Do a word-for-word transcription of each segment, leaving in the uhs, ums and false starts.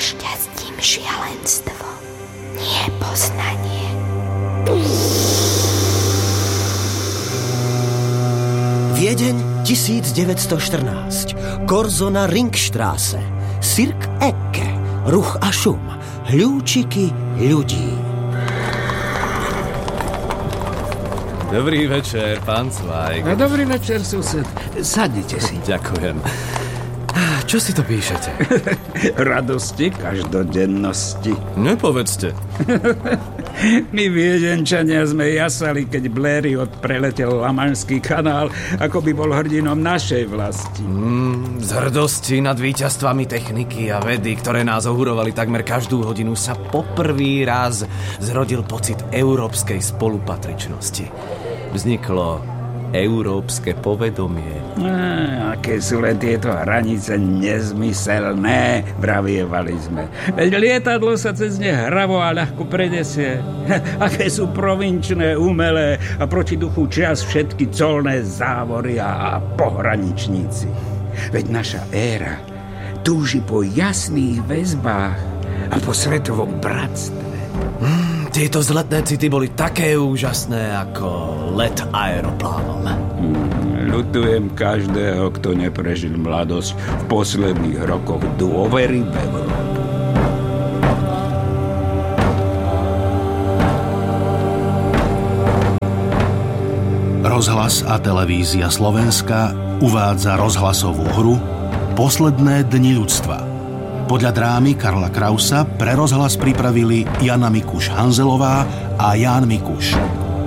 šťastím šialenstvo, nie poznanie. Viedeň tisícdeväťstoštrnásť, Korzo na Ringstraße, Cirk Ecke, ruch a šum, hľúčiky ľudí. Dobrý večer, pán Cvajk. No, dobrý večer, sused. Sadnite si. Ďakujem. Čo si to píšete? Radosti každodennosti. Nepovedzte. My Viedenčania sme jasali, keď Blériot preletel Lamanšský kanál, ako by bol hrdinom našej vlasti. Mm, z hrdosti nad víťazstvami techniky a vedy, ktoré nás ohurovali takmer každú hodinu, sa poprvý raz zrodil pocit európskej spolupatričnosti. Vzniklo európske povedomie. Á, aké sú len tieto hranice nezmyselné, vravievali sme. Veď lietadlo sa cez ne hravo a ľahko prenesie. Aké sú provinčné, umelé a proti duchu čias všetky colné závory a pohraničníci. Veď naša éra túži po jasných väzbách a po svetovom bratstve. Mm, tieto vzletné city boli také úžasné ako let aeroplánom. Mm, ľutujem každého, kto neprežil mladosť v posledných rokoch dôvery v Európu. Rozhlas a televízia Slovenska uvádza rozhlasovú hru Posledné dni ľudstva. Podľa drámy Karla Krausa pre rozhlas pripravili Jana Mikuš-Hanzelová a Ján Mikuš.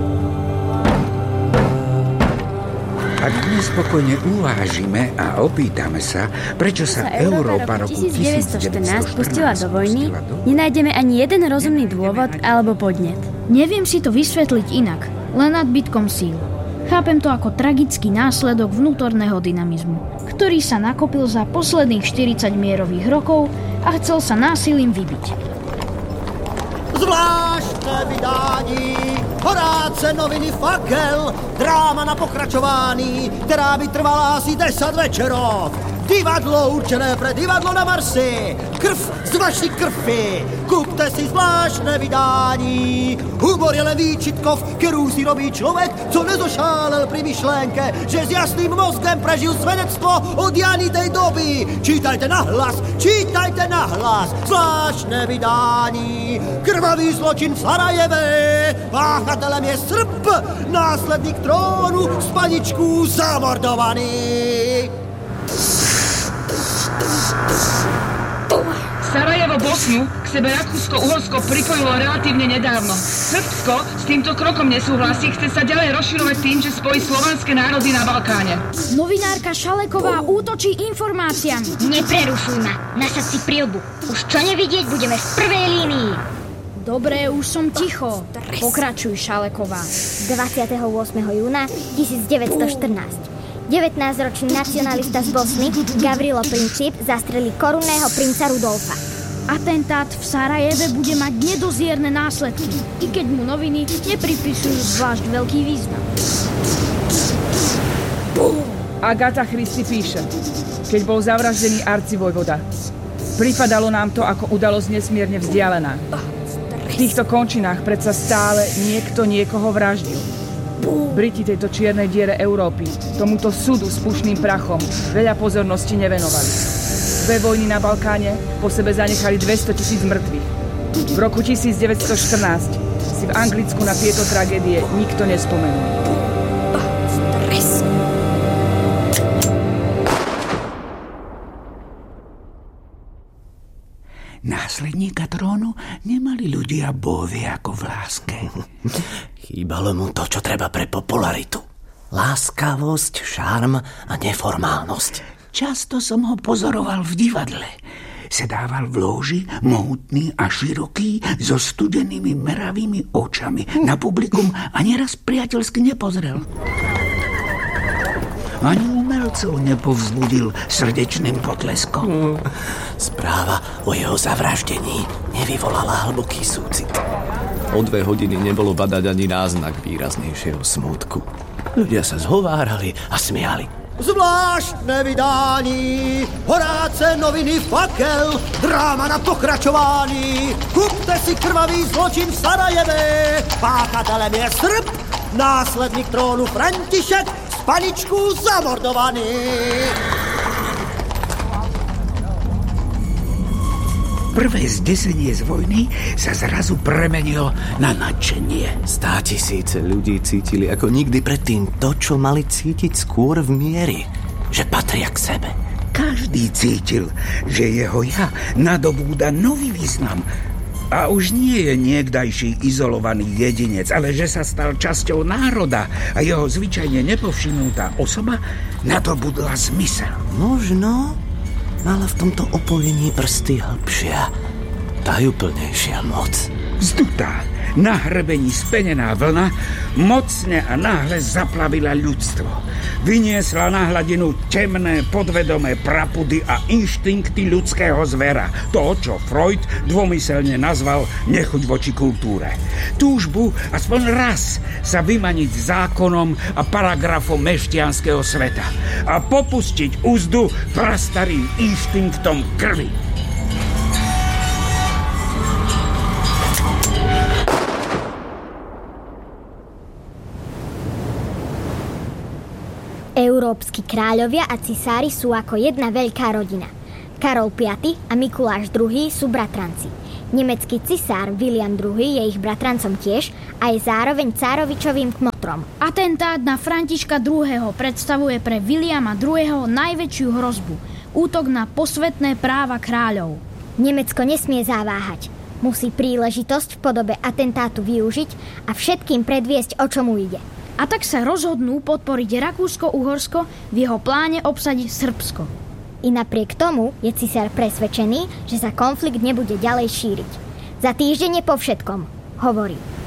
Ak dnes spokojne uvážime a opýtame sa, prečo sa, sa Európa roku tisícdeväťstoštrnásť pustila do vojny, nenájdeme ani jeden rozumný dôvod alebo podnet. Neviem si to vysvetliť inak, len nadbytkom síl. Chápem to ako tragický následok vnútorného dynamizmu, ktorý sa nakopil za posledných štyridsať mierových rokov a chcel sa násilím vybiť. Zvláštne vydání Horáce noviny Fakel, dráma na pokračování, která by trvala asi deset večerov. Divadlo určené pre divadlo na Marsi. Krv z vaší krvi. Kupte si zvláštne vydání. Humor je len výčitkov, kterou si robí človek, co nezošálel pri myšlenke, že s jasným mozgem prežil svedectvo od janitej doby. Čítajte nahlas, čítajte nahlas. Zvláštne vydání. Krvavý zločin v Sarajeve. Páchatelem je Srb, následník trónu, s paničkou zamordovaný. Sarajevo Bosnu k sebe Rakúsko-Uhorsko pripojilo relatívne nedávno. Srbsko s týmto krokom nesúhlasí, chce sa ďalej rozširovať tým, že spojí slovanské národy na Balkáne. Novinárka Šaleková útočí informáciami. Neprerušuj ma, nasad si prilbu. Už čo nevidieť, budeme v prvej línii. Dobre, už som ticho. Pokračuj, Šaleková. dvadsiateho ôsmeho júna tisícdeväťstoštrnásť. devätnásťročný nacionalista z Bosny Gavrilo Princip zastrelí korunného princa Rudolfa. Atentát v Sarajeve bude mať nedozierne následky, i keď mu noviny nepripisujú zvlášť veľký význam. Agáta Christy píše, keď bol zavraždený arcivojvoda. Pripadalo nám to ako udalosť nesmierne vzdialená. V týchto končinách predsa stále niekto niekoho vraždil. Briti tejto čiernej diere Európy, tomuto súdu s pušným prachom, veľa pozornosti nevenovali. Dve vojny na Balkáne po sebe zanechali dvestotisíc mŕtvych. V roku tisícdeväťstoštrnásť si v Anglicku na tieto tragédie nikto nespomenul. Následníka trónu nemali ľudia bóvy ako v láske. Chýbalo mu to, čo treba pre popularitu. Láskavosť, šarm a neformálnosť. Často som ho pozoroval v divadle. Sedával v lóži, mohutný a široký, so studenými meravými očami. Na publikum ani raz priateľsky nepozrel. Ani umelcov nepovzbudil srdečným potleskom. Správa o jeho zavraždení nevyvolala hlboký súcit. O dve hodiny nebolo badať ani náznak výraznejšieho smútku. Ľudia sa zhovárali a smiali. Zvláštne vydání Horáce práce noviny Fakel, dráma na pokračování. Kupte si krvavý zločin v Sarajeve, páchatelem je Srb, následník trónu František, z paničku zamordovaný. Prvé zdesenie z vojny sa zrazu premenilo na nadšenie. Státisíce ľudí cítili ako nikdy predtým to, čo mali cítiť skôr v miery, že patria k sebe. Každý cítil, že jeho ja nadobúda nový význam. A už nie je niekdajší izolovaný jedinec, ale že sa stal časťou národa a jeho zvyčajne nepovšimnutá osoba nadobudla zmysel. Možno mala v tomto opojení prsty hlbšia, tajúplnejšia moc. Zdutá, na hrebení spenená vlna mocne a náhle zaplavila ľudstvo. Vyniesla na hladinu temné, podvedomé prapudy a inštinkty ľudského zvera. To, čo Freud dvomyselne nazval nechuť voči kultúre. Túžbu aspoň raz sa vymaniť zákonom a paragrafom mešťanského sveta a popustiť úzdu prastarým inštinktom krvi. Európski kráľovia a cisári sú ako jedna veľká rodina. Karol piaty a Mikuláš druhý sú bratranci. Nemecký cisár William druhý je ich bratrancom tiež a je zároveň cárovičovým kmotrom. Atentát na Františka druhého predstavuje pre Williama druhého najväčšiu hrozbu. Útok na posvetné práva kráľov. Nemecko nesmie zaváhať. Musí príležitosť v podobe atentátu využiť a všetkým predviesť, o čomu ide. A tak sa rozhodnú podporiť Rakúsko-Uhorsko v jeho pláne obsadiť Srbsko. I napriek tomu je cisár presvedčený, že sa konflikt nebude ďalej šíriť. Za týždeň je po všetkom, hovorí.